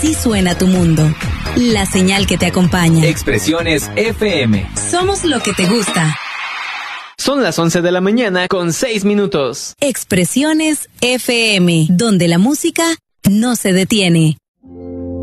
Así suena tu mundo. La señal que te acompaña. Expresiones FM. Somos lo que te gusta. Son las 11 de la mañana con 6 minutos. Expresiones FM, donde la música no se detiene.